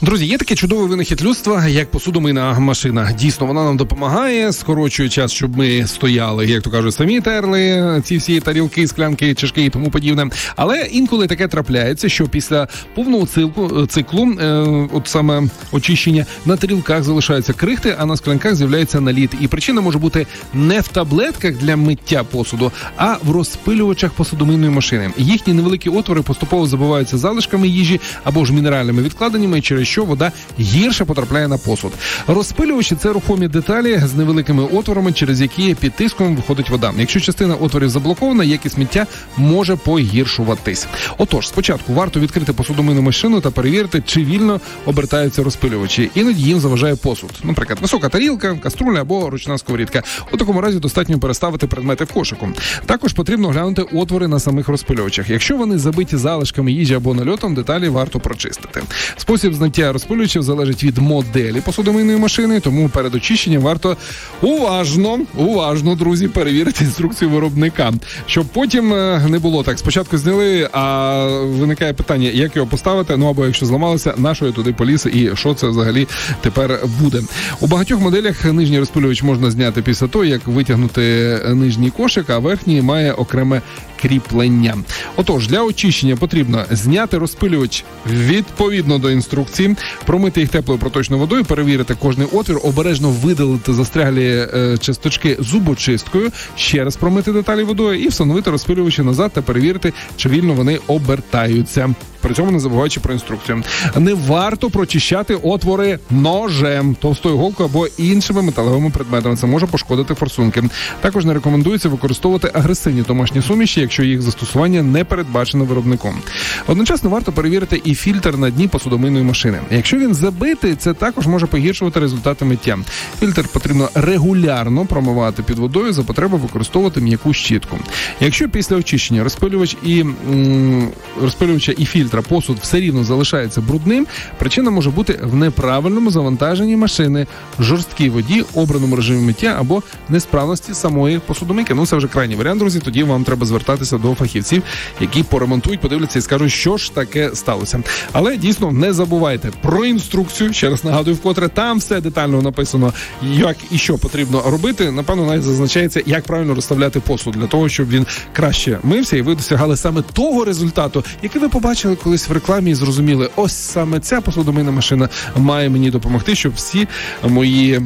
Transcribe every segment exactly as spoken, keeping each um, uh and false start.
Друзі, є таке чудове винахід людства, як посудомийна машина. Дійсно, вона нам допомагає, скорочує час, щоб ми стояли, як то кажуть, самі терли ці всі тарілки, склянки, чашки і тому подібне. Але інколи таке трапляється, що після повного циклу, циклу е, от саме очищення, на тарілках залишаються крихти, а на склянках з'являється наліт. І причина може бути не в таблетках для миття посуду, а в розпилювачах посудомийної машини. Їхні невеликі отвори поступово забиваються залишками їжі або ж мінеральними відкладеннями, через що вода гірше потрапляє на посуд. Розпилювачі – це рухомі деталі з невеликими отворами, через які під тиском виходить вода. Якщо частина отворів заблокована, якість миття може погіршуватись. Отож, спочатку варто відкрити посудомийну машину та перевірити, чи вільно обертаються розпилювачі. Іноді їм заважає посуд. Наприклад, висока тарілка, каструля або ручна сковорідка. У такому разі достатньо переставити предмети в кошику. Також потрібно глянути отвори на самих розпилювачах. Якщо вони забиті залишками їжі або нальотом, деталі варто прочистити. Спосіб зняття розпилювачів залежить від моделі посудомийної машини, тому перед очищенням варто уважно, уважно, друзі, перевірити інструкцію виробника, щоб потім не було так. Спочатку зняли, а виникає питання, як його поставити, ну або якщо зламалося, на що я туди поліз і що це взагалі тепер буде. У багатьох моделях нижній розпилювач можна зняти після того, як витягнути нижній кошик, а верхній має окреме кріплення. Отож, для очищення потрібно зняти розпилювач відповідно до інструкції, промити їх теплою проточною водою, перевірити кожний отвір, обережно видалити застряглі е, часточки зубочисткою, ще раз промити деталі водою і встановити розпилювачі назад та перевірити, чи вільно вони обертаються. При цьому не забуваючи про інструкцію. Не варто прочищати отвори ножем, товстою голкою або іншими металевими предметами. Це може пошкодити форсунки. Також не рекомендується використовувати агресивні домашні суміші, якщо їх застосування не передбачено виробником. Одночасно варто перевірити і фільтр на дні посудомийної машини. Якщо він забитий, це також може погіршувати результати миття. Фільтр потрібно регулярно промивати під водою, за потреби використовувати м'яку щітку. Якщо після очищення розпилювач і м, розпилювача і фільтр посуд все рівно залишається брудним, причина може бути в неправильному завантаженні машини, жорсткій воді, обраному режимі миття або несправності самої посудомийки. Ну, це вже крайній варіант, друзі, тоді вам треба звертатися до фахівців, які поремонтують, подивляться і скажуть, що ж таке сталося. Але, дійсно, не забувайте про інструкцію, ще раз нагадую вкотре, там все детально написано, як і що потрібно робити. Напевно, навіть зазначається, як правильно розставляти посуд, для того, щоб він краще мився і ви досягали саме того результату, який ви побачили колись в рекламі і зрозуміли, ось саме ця посудомийна машина має мені допомогти, щоб всі мої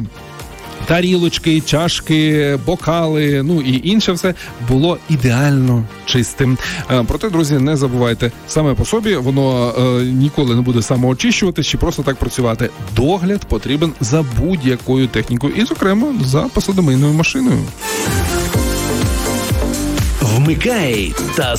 тарілочки, чашки, бокали, ну і інше все було ідеально чистим. Проте, друзі, не забувайте, саме по собі воно е, ніколи не буде самоочищуватись чи просто так працювати. Догляд потрібен за будь-якою технікою і, зокрема, за посудомийною машиною. Вмикай та